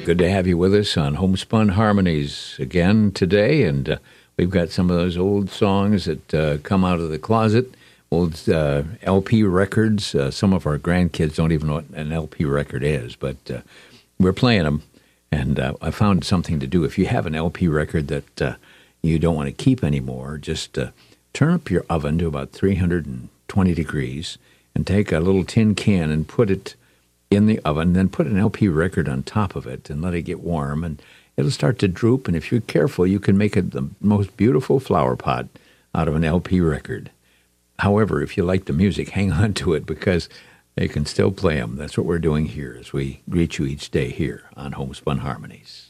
good to have you with us on Homespun Harmonies again today, and we've got some of those old songs that come out of the closet, old LP records. Some of our grandkids don't even know what an LP record is, but we're playing them, and I found something to do. If you have an LP record that you don't want to keep anymore, just turn up your oven to about 320 degrees and take a little tin can and put it in the oven, then put an LP record on top of it and let it get warm, and it'll start to droop, and if you're careful, you can make the most beautiful flower pot out of an LP record. However, if you like the music, hang on to it, because they can still play them. That's what we're doing here as we greet you each day here on Homespun Harmonies.